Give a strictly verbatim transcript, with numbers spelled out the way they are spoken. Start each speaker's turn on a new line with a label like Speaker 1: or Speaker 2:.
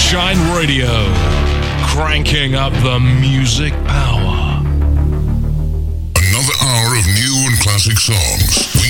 Speaker 1: Sunshine Radio, cranking up the music power.
Speaker 2: Another hour of new and classic songs.